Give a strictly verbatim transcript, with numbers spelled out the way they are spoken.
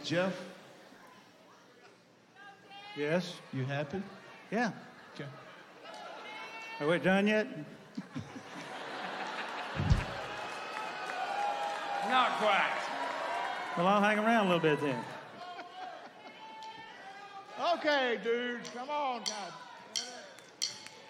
Jeff, Yes? you happy? Yeah. Okay. Are we done yet? Not quite. Well, I'll hang around a little bit then. Okay, dudes, come on, God.